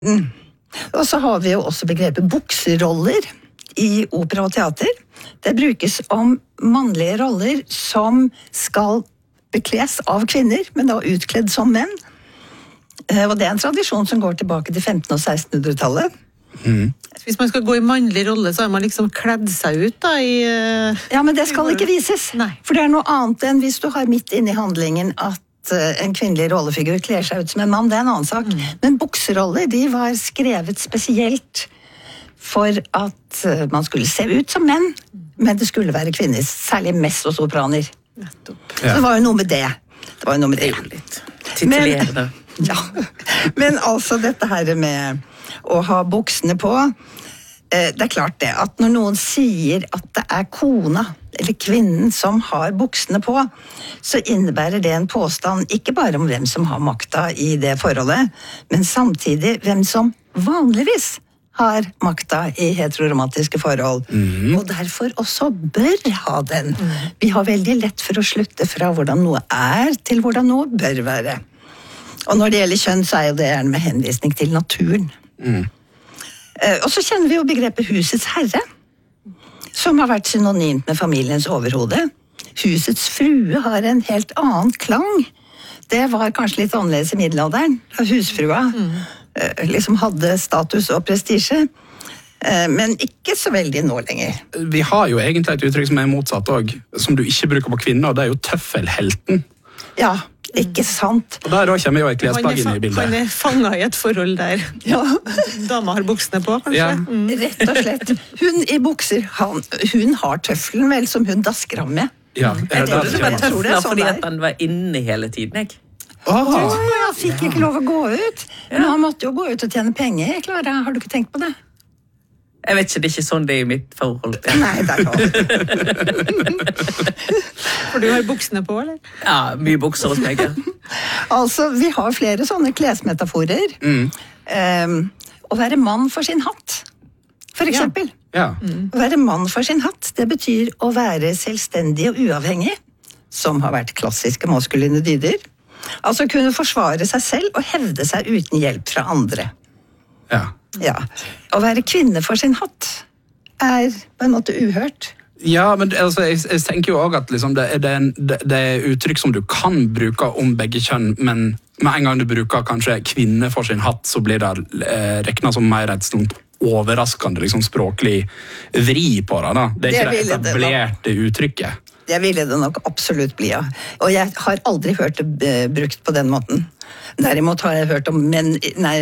Og så har vi jo også begrepet bukseroller i opera og teater. Det brukes om mannlige roller som skal bekles av kvinner, men da utkledd som menn. Og det er en tradisjon som går tilbake til 1500- og 1600-tallet. Hvis man skal gå i mannlig rolle, så har man liksom kledd seg ut da i... Ja, men det skal ikke vises. Nei. For det er noe annet enn hvis du har midt inne i handlingen at en kvinnelig rollefigur kler seg ut som en mann, det er en annen sak. Men bukseroller, de var skrevet spesielt for at man skulle se ut som menn, men det skulle være kvinner, særlig mezzosopraner. Nettopp. Så det var jo noe med det. Det var jo noe med det. Litt titulerende. Men altså dette her med å ha buksene på, det er klart det, at når noen sier at det er kona eller kvinnen som har buksene på, så innebærer det en påstand ikke bare om hvem som har makta i det forholdet, men samtidig hvem som vanligvis har makta i heteroromantiske forhold, og derfor også bør ha den. Vi har veldig lett for å slutte fra hvordan noe er til hvordan noe bør være. Og når det gjelder kjønn, så er jo det gjerne med henvisning til naturen. Og så kjenner vi jo begrepet husets herre, som har vært synonymt med familiens overhode. Husets frue har en helt annen klang. Det var kanskje litt annerledes i middelalderen, da husfrua liksom hadde status og prestisje, men ikke så veldig nå lenger. Vi har jo egentlig et uttrykk som er motsatt også, som du ikke bruker på kvinner, og det er jo tøffelhelten. Ja, ikke sant. Og der kommer jo et klesplagg inn i bildet. Han er fanget i et forhold der dama har buksene på, kanskje? Ja. Rett og slett. Hun i bukser, hun har tøffelen vel som hun dasker ham med. Ja, Jeg trodde det var Jeg tror det er tøfler sånn fordi der. at han var inne hele tiden, jeg. Han fikk ikke lov å gå ut. Men han måtte jo gå ut og tjene penger, Klara. Har du ikke tenkt på det? Jeg vet ikke, det er ikke sånn det er i mitt forhold. Nei, det er klart. For du har buksene på, eller? Ja, mye bukser hos meg. Altså, vi har flere sånne klesmetaforer. Å være mann for sin hatt, for eksempel. Ja. Å være mann for sin hatt, det betyr å være selvstendig og uavhengig, som har vært klassiske maskuline dyder. Altså kunne forsvare seg selv og hevde seg uten hjelp fra andre. Ja. Ja. Å være kvinne for sin hatt er på en måte uhørt. Ja, men altså, jeg tenker jo også at liksom, det er uttrykk som du kan bruke om begge kjønn, men med en gang du bruker kanskje kvinne for sin hatt, så blir det regnet som mer et sånt overraskende liksom, språklig vri på det. Da. Det er ikke det etablerte uttrykket. Det ville det nok absolutt bli, ja. Og jeg har aldri hørt det brukt på den måten. Derimot har jeg hørt om menn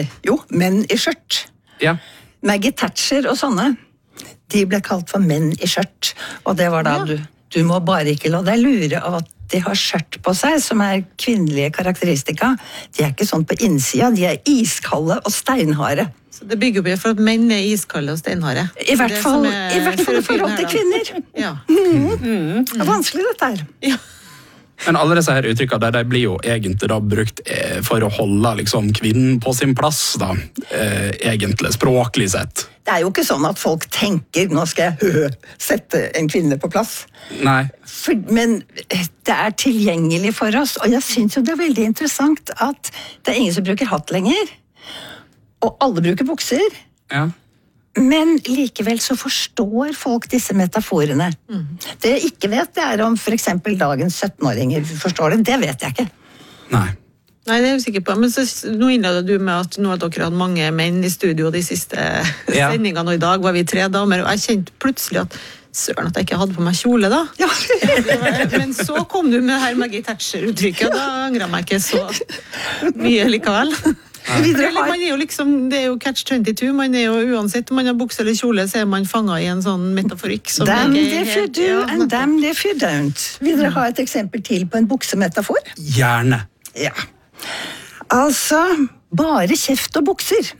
i skjørt. Ja. Maggie Thatcher og sånne, de ble kalt for menn i skjørt. Og det var da du må bare ikke la deg lure av at de har skjørt på seg, som er kvinnelige karakteristika. De er ikke sånn på innsida, de er iskalde og steinharde. Så det bygger på for at menn er iskalde og steinharde. I hvert fall i forhold til kvinner. Ja. Det er vanskelig dette her. Ja. Men alle disse her uttrykkene de blir jo egentlig da brukt for å holde liksom, kvinnen på sin plass, da, egentlig, språklig sett. Det er jo ikke sånn at folk tenker, nå skal jeg sette en kvinne på plass. Nei. Men det er tilgjengelig for oss, og jeg synes jo det er veldig interessant at det er ingen som bruker hatt lenger, og alle bruker bukser. Ja. Men likevel så forstår folk disse metaforene. Det jeg ikke vet, det er om for eksempel dagens 17-åringer forstår det. Det vet jeg ikke. Nei. Nei, det er jeg usikker på. Men så, nå innledet du med at nå har dere hatt mange menn i studio de siste sendingene, og i dag var vi 3 damer, og jeg kjente plutselig at søren at jeg ikke hadde på meg kjole da. Ja. Men så kom du med her Maggie Thatcher-uttrykket, og da angret meg ikke så mye likevel. Eller, man er jo liksom, det er jo catch-22, man er jo uansett om man har bukse eller kjole, så er man fanget i en sånn metaforikk som Damn ikke if you do, and damn if you don't. Vil dere ha et eksempel til på en buksemetafor? Gjerne. Ja. Altså, bare kjeft og bukser.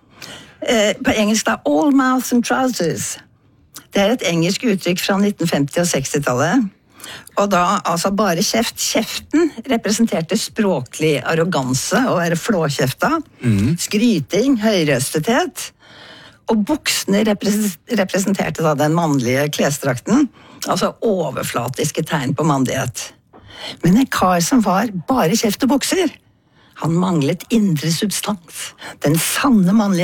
På engelsk da, all mouth and trousers. Det er et engelsk uttrykk fra 1950- og 60-tallet. Og da, altså bare kjeft. Kjeften representerte språklig arroganse, å være flåkjefta, skryting, høyrøstethet. Og buksene representerte da den mannlige klesdrakten, altså overflatiske tegn på mandighet. Men en kar som var bare kjeft og bukser, Han manglet indre substans. Den sanne mannlige